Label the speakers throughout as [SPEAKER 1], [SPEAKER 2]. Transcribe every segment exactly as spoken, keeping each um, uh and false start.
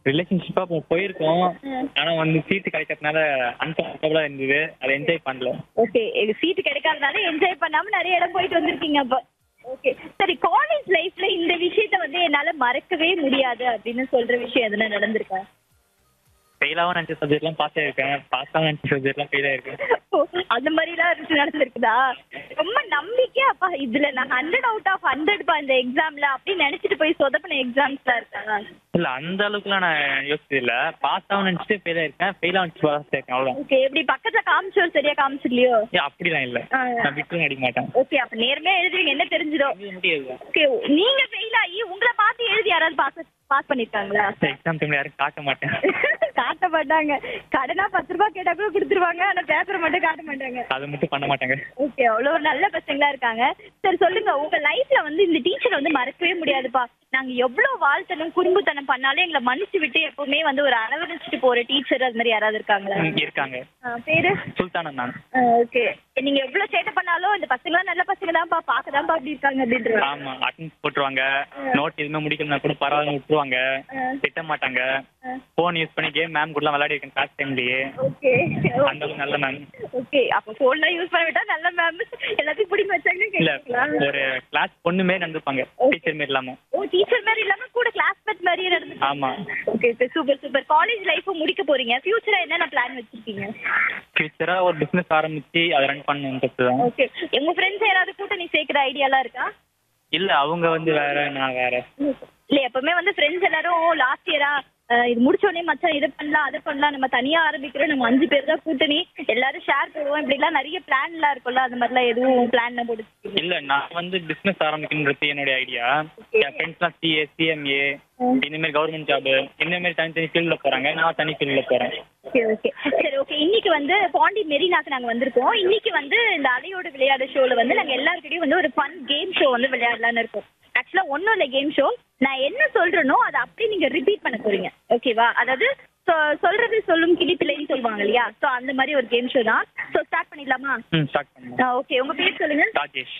[SPEAKER 1] ரிலேஷன்ஷிப்பா இப்போ போயிருக்கோம். ஆனா வந்து சீட்டு கிடைக்கிறதுனால அன்கம்ஃபர்டபுளா இருந்தது. அதை என்ஜாய் பண்ணல.
[SPEAKER 2] ஓகே. சீட்டு கிடைக்காதனால என்ஜாய் பண்ணாம நிறைய இடம் போயிட்டு வந்திருக்கீங்க அப்ப. ஓகே. சரி, காலேஜ் லைஃப்ல இந்த விஷயத்த வந்து என்னால மறக்கவே முடியாது அப்படின்னு சொல்ற விஷயம் எதுனா நடந்திருக்கா?
[SPEAKER 1] ஃபெயிலாகவும் நினச்ச சப்ஜெக்ட்லாம் பாஸ் ஆயிருக்கேன். பாஸாகவும் நினச்ச சப்ஜெக்ட்லாம் ஃபெயில் ஆயிருக்கேன்.
[SPEAKER 2] ஓ, அந்த மாதிரிலாம் இருக்கு நடந்திருக்குதா? ரொம்ப நம்பிக்கையா அப்பா இதுல நான் ஹண்ட்ரட் அவுட் ஆஃப் ஹண்ட்ரட் பா இந்த எக்ஸாம்ல அப்படின்னு நினைச்சிட்டு போய் சொதப்பின எக்ஸாம்ஸ்லாம் இருக்காங்க.
[SPEAKER 1] இல்ல அந்த அளவுக்குலாம் நான் யோசிச்சது இல்ல. பாஸ் ஆகும் நினைச்சிட்டு ஃபெயில் ஆயிருக்கேன். ஃபெயில் ஆகும் பாஸ் ஆயிருக்கேன். அவ்வளவுதான்.
[SPEAKER 2] ஓகே. எப்படி பக்கத்துல காமிச்சோம் சரியா காமிச்சிடலையோ?
[SPEAKER 1] ஏன் அப்படிலாம் இல்ல.
[SPEAKER 2] ஆ.
[SPEAKER 1] நான் விட்டு அடிக்க மாட்டேன்.
[SPEAKER 2] ஓகே. அப்ப நேர்மையா எழுதுவீங்க, என்ன தெரிஞ்சிடும்.
[SPEAKER 1] இது முடியாது.
[SPEAKER 2] ஓகே. நீங்க ஃபெயில் ஆகி உங்களை பார்த்து எழுதி யாராவது பாஸ் பாஸ் பண்ணிருக்காங்களா?
[SPEAKER 1] எக்ஸாம் டைம்ல யாரும் காட்ட மாட்டேன்.
[SPEAKER 2] காட்ட மாட்டாங்க. கடனா பத்து ரூபாய் கேட்டா கூட கொடுத்துருவாங்க. ஆனா பேப்பரை மட்டும் காட்ட மாட்டாங்க.
[SPEAKER 1] அதை மட்டும் பண்ண மாட்டாங்க.
[SPEAKER 2] ஓகே. அவ்வளவு ஒரு நல்ல பசங்களா இருக்காங்க. சரி சொல்லுங்க, உங்க லைஃப்ல வந்து இந்த டீச்சர் வந்து மறக்கவே முடியாதுப்பா, நாங்க எவ்வளவு வாழ்த்தனம் குறும்புத்தனம் பண்ணாலும் எங்களை மன்னிச்சு விட்டு எப்பவுமே வந்து ஒரு அளவரிச்சுட்டு போற டீச்சர் அது மாதிரி யாராவது இருக்காங்களா?
[SPEAKER 1] ம், இருக்காங்க.
[SPEAKER 2] ஆ, பேரு?
[SPEAKER 1] சுல்தானம் தான்.
[SPEAKER 2] ஓகே. நீங்க எவ்வளவு சேட்டை பண்ணாலும் இந்த பசங்களாம் நல்ல பசங்க தான்ப்பா, பாக்கதான்ப்பா அப்படி இருக்காங்க அப்படின்ற.
[SPEAKER 1] ஆமா, அட்டெண்டன்ஸ் போட்டுருவாங்க. நோட் எதுவுமே முடிக்கலன்னா கூட பரவாயில்ல விட்டுருவாங்க. திட்ட மாட்டாங்க. போன் யூஸ் பண்ணி கேம் மேம் கூட விளையாடி இருக்கேன் கிளாஸ் டைம்லயே.
[SPEAKER 2] ஓகே.
[SPEAKER 1] அந்த அளவுக்கு நல்ல மேம்.
[SPEAKER 2] ஓகே. அப்ப போன்லாம் யூஸ் பண்ண விட்டா நல்ல மேம் எல்லாத்தையும் பிடிக்க வச்சாங்கன்னு
[SPEAKER 1] இல்ல,
[SPEAKER 2] கேக்குறீங்களா?
[SPEAKER 1] ஒரு கிளாஸ் பொண்ணு மாரி நடந்துப்பாங்க. டீச்சர் மாரி இல்லாம.
[SPEAKER 2] ஓ, டீச்சர் மாதிரி இல்லாம கூட கிளாஸ்மேட் மாதிரியே நடந்து.
[SPEAKER 1] ஆமா.
[SPEAKER 2] Okay. Super super. College life முடிக்க போறீங்க. ஃபியூச்சரா என்னென்ன பிளான் வச்சிருக்கீங்க?
[SPEAKER 1] ஃபியூச்சரா ஒரு பிசினஸ் ஆரம்பிச்சு அதை ரன் பண்ணணும்ன்றது தான்.
[SPEAKER 2] ஓகே. உங்க ஃப்ரெண்ட்ஸ் யாராவது கூட்டணி சேர்க்கிற ஐடியாலாம் இருக்கா?
[SPEAKER 1] இல்ல, அவங்க வந்து வேற, நான் வேற.
[SPEAKER 2] இல்ல, எப்பவுமே வந்து ஃப்ரெண்ட்ஸ் எல்லாரும் லாஸ்ட் இயரா இது முடிச்ச உடனே மச்சான் இதை பண்ணலாம் அதை பண்ணலாம், நம்ம தனியா ஆரம்பிக்கிறோம், நம்ம அஞ்சு பேர் தான் கூட்டணி, எல்லாரும் ஷேர் போடுவோம், இப்படிலாம் நிறைய பிளான்லாம் இருக்கும்ல, அந்த மாதிரிலாம் எதுவும் பிளான் போட்டு?
[SPEAKER 1] இல்ல, நான் வந்து பிசினஸ் ஆரம்பிக்கணுன்றது என்னுடைய ஐடியா. என் ஃப்ரெண்ட்ஸ்லாம் சிஏ சிஎம்ஏ இந்த மாதிரி கவர்மெண்ட் ஜாப் இந்த மாதிரி தனித்தனி ஃபீல்ட்ல போறாங்க. நான் தனி ஃபீல்ட்ல போறேன்.
[SPEAKER 2] Okay okay. சரி ஓகே. இன்னைக்கு வந்து பாண்டி மெரினாக்கு நாங்க வந்திருக்கோம். இன்னைக்கு வந்து இந்த அலையோடு விளையாடு ஷோல வந்து நாங்க எல்லாருக்கிட்டையும் வந்து ஒரு ஃபன் கேம் ஷோ வந்து விளையாடலாம்னு இருக்கோம். ஆக்சுவலா ஒன்றும் இல்லை, கேம் ஷோ. நான் என்ன சொல்றேனோ அதை அப்படியே நீங்க ரிப்பீட் பண்ண போறீங்க. ஓகேவா? அதாவது சொல்றது சொல்லும் கிளிப்பிள்ளைன்னு சொல்லுவாங்க இல்லையா? ஸோ அந்த மாதிரி ஒரு கேம் ஷோ தான். ஸோ ஸ்டார்ட் பண்ணிடலாமா?
[SPEAKER 1] ம், ஸ்டார்ட் பண்ணலாம்.
[SPEAKER 2] ஓகே. உங்க பேர் சொல்லுங்க.
[SPEAKER 1] ராஜேஷ்.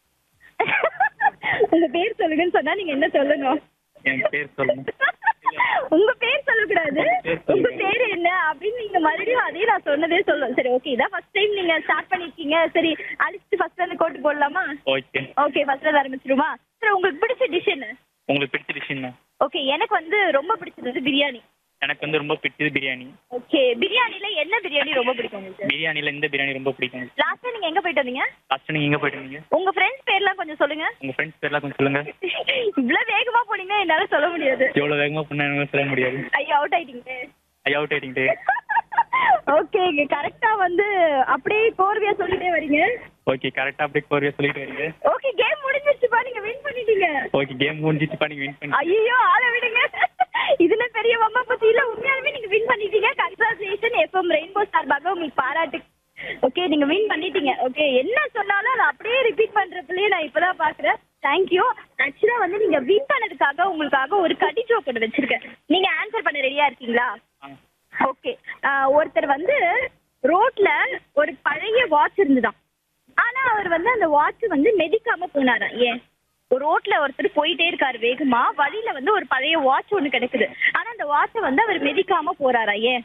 [SPEAKER 2] உங்க பேர் சொல்லுங்கன்னு சொன்னா நீங்க என்ன சொல்லணும்?
[SPEAKER 1] என் பேர் சொல்லுங்க.
[SPEAKER 2] உங்க பேர் சொல்லக்கூடாது. உங்க பேர் என்ன அப்படின்னு நீங்க மறுபடியும் அதே நான் சொன்னதே சொல்லணும். சரி ஓகே. இதான் ஃபர்ஸ்ட் டைம் நீங்க ஸ்டார்ட் பண்ணிருக்கீங்க. சரி, அழிச்சிட்டு ஃபர்ஸ்ட்ல இருந்து கோட்டு போடலாமா?
[SPEAKER 1] Okay
[SPEAKER 2] okay. ஃபர்ஸ்ட்ல இருந்து ஆரம்பிச்சிருமா? சரி, உங்களுக்கு பிடிச்ச டிஷ் என்ன?
[SPEAKER 1] உங்களுக்கு பிடிச்ச டிஷ் என்ன?
[SPEAKER 2] ஓகே. எனக்கு வந்து ரொம்ப பிடிச்சது வந்து பிரியாணி.
[SPEAKER 1] எனக்கு வந்து ரொம்ப பிடிச்சது பிரியாணி.
[SPEAKER 2] ஓகே. பிரியாணில என்ன பிரியாணி ரொம்ப பிடிக்கும் உங்களுக்கு?
[SPEAKER 1] பிரியாணில இந்த பிரியாணி ரொம்ப பிடிக்கும்.
[SPEAKER 2] லாஸ்ட் நீங்க எங்க போயிட்டு வந்தீங்க?
[SPEAKER 1] லாஸ்ட் நீங்க எங்க போயிட்டு வந்தீங்க?
[SPEAKER 2] உங்க ஃப்ரெண்ட்ஸ் பேர்லாம் கொஞ்சம் சொல்லுங்க.
[SPEAKER 1] உங்க ஃப்ரெண்ட்ஸ் பேர்லாம் கொஞ்சம் சொல்லுங்க.
[SPEAKER 2] இவ்வளவு வேகமா போனீங்கன்னா என்னால சொல்ல முடியாது.
[SPEAKER 1] எவ்வளவு வேகமா பண்ண சொல்ல முடியாது.
[SPEAKER 2] ஐயா, அவுட் ஆயிட்டீங்க.
[SPEAKER 1] ஐயா, அவுட் ஆயிட்டீங்க.
[SPEAKER 2] ஓகே. கரெக்டா வந்து அப்படியே கோர்வையா சொல்லிட்டே வரீங்க.
[SPEAKER 1] ஓகே, கரெக்டா அப்படியே கோர்வையா சொல்லிட்டு வரீங்க.
[SPEAKER 2] ஓகே. கேம் முடிஞ்சிருச்சுப்பா, நீங்க வின் பண்ணிட்டீங்க.
[SPEAKER 1] ஓகே, கேம் முடிஞ்சிச்சுப்பா, நீங்க வின் பண்ணி.
[SPEAKER 2] ஐயோ, ஆள விடுங்க. இதுல பெரிய வம்பா பத்தி இல்ல, உண்மையாலுமே நீங்க வின் பண்ணிட்டீங்க. கங்க்ராச்சுலேஷன். எஃப்எம் ரெயின்போ சார்பாக உங்களுக்கு பாராட்டு. ஓகே, நீங்க வின் பண்ணிட்டீங்க. ஓகே. என்ன சொன்னாலும் அதை அப்படியே ரிப்பீட் பண்றதுலயே நான் இப்பதான் பாக்குறேன். தேங்க்யூ. ஆக்சுவலா வந்து நீங்க வின் பண்ணதுக்காக உங்களுக்காக ஒரு கடி ஜோக் ஒன்று வச்சிருக்கேன். நீங்க ஆன்சர் பண்ண ரெடியா இருக்கீங்களா? ஓகே. ஒருத்தர் வந்து ரோட்ல ஒரு பழைய வாட்ச் இருந்துதான். ஆனா அவர் வந்து அந்த வாட்ச் வந்து மெதிக்காம போனாரா? ஏன்? ஒரு ரோட்ல ஒருத்தர் போயிட்டே இருக்காரு வேகமா, வழியில வந்து ஒரு பழைய வாட்ச் ஒண்ணு கிடைக்குது. ஆனா அந்த வாட்சை வந்து அவர் மெதிக்காம போறாரா? ஏன்?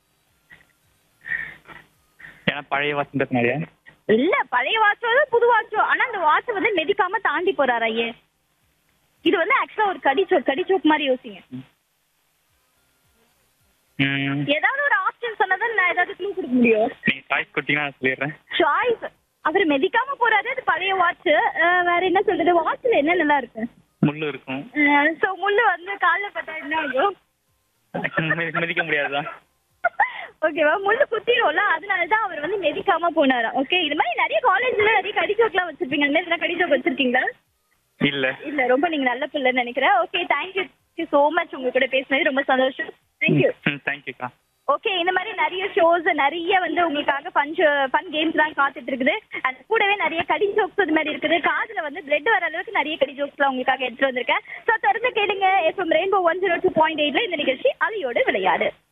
[SPEAKER 1] ஏன்னா பழைய வாட்ச்ன்றதுனாலயா?
[SPEAKER 2] இல்ல, பழைய வாட்சோ புது வாட்சோ, ஆனா அந்த வாட்சை வந்து மெதிக்காம தாண்டி போறாரா? ஏன்? இது வந்து ஆக்சுவலா ஒரு கடிச்சோக் கடிச்சோக் மாதிரி யோசிங்க. ஏதாவது ஒரு ஆப்ஷன் சொன்னதான் நான் ஏதாவது க்ளூ கொடுக்க முடியும்.
[SPEAKER 1] நீங்க சாய்ஸ் கொடுத்தீங்கன்னா நான் சொல்லிடுறேன்.
[SPEAKER 2] சாய்ஸ். அவர் மெதிக்காம போறாரு, அது பழைய வாட்ச். வேற என்ன சொல்றது? வாட்ச்ல என்ன நல்லா இருக்கு?
[SPEAKER 1] முள்ளு இருக்கும்.
[SPEAKER 2] சோ முள்ளு வந்து கால்ல பட்டா என்ன ஆகும்?
[SPEAKER 1] மிதிக்க முடியாதுதான்.
[SPEAKER 2] ஓகேவா? முள்ளு குத்திடும்ல, அதனாலதான் அவர் வந்து மெதிக்காம போனாரா? ஓகே. இது மாதிரி நிறைய காலேஜ்ல நிறைய கடிச்சோக்லாம் வச்சிருப்பீங்க. அந்த மாதிரி கடிச்சோக் வச்சிருக்கீங்களா?
[SPEAKER 1] இல்ல
[SPEAKER 2] இல்ல. ரொம்ப நீங்க நல்ல பிள்ளைன்னு நினைக்கிறேன். ஓகே. Thank you so much. உங்க கூட பேசினது ரொம்ப சந்தோஷம். தேங்க்யூ.
[SPEAKER 1] தேங்க்யூக்கா.
[SPEAKER 2] ஓகே. இந்த மாதிரி நிறைய ஷோஸ் நிறைய வந்து உங்களுக்காக ஃபன் ஃபன் கேம்ஸ் தான் காத்துட்டு இருக்குது. அது கூடவே நிறைய கடி ஜோக்ஸ் அது மாதிரி இருக்குது. காதுல வந்து பிளட் வர அளவுக்கு நிறைய கடி ஜோக்ஸ்லாம் உங்களுக்காக எடுத்துட்டு வந்திருக்கேன். ஸோ தொடர்ந்து கேளுங்க. FM rainbow one zero two point எயிட்ல இந்த நிகழ்ச்சி அலையோடு விளையாடு.